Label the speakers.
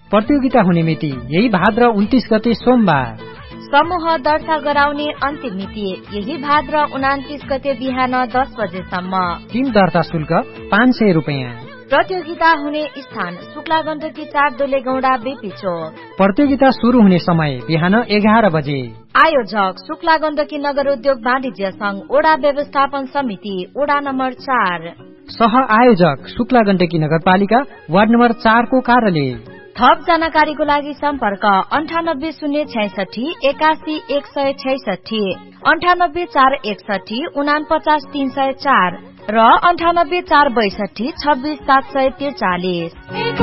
Speaker 1: प्रतियोगिता हुने मिति यही भाद्र 29 गते सोमबार।
Speaker 2: समूह दर्ता गराउने अन्तिम मिति यही भाद्र 29 गते बिहान 10 बजेसम्म।
Speaker 1: टिम दर्ता शुल्क 500 रुपैयाँ।
Speaker 2: प्रतियोगिता हुने स्थान शुक्ला गण्डकी 4 दोलेगौडा बेपी चोक।
Speaker 1: प्रतियोगिता शुरू हुने समय बिहान 11 बजे।
Speaker 2: आयोजक शुक्ला गण्डकी नगर उद्योग वाणिज्य संघ ओडा व्यवस्थापन समिति वडा नम्बर 4।
Speaker 1: सह आयोजक शुक्ला गण्डकी नगरपालिका वार्ड नम्बर 4 को कार्यालय।
Speaker 2: थप जानकारीको लागि सम्पर्क 9806 81 166, 98 461 49 304 र 98 462 26 743।